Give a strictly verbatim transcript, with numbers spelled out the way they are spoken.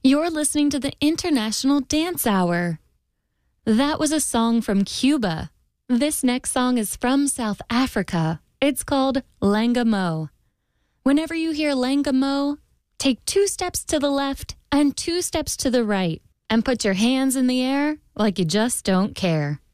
You're listening to the International Dance Hour. That was a song from Cuba. This next song is from South Africa. It's called Langamo. Whenever you hear Langamo, take two steps to the left and two steps to the right and put your hands in the air like you just don't care.